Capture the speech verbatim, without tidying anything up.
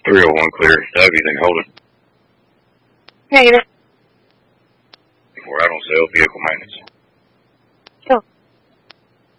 three oh one clear. Doug, you think hold it? Negative. We're out on sale, vehicle maintenance.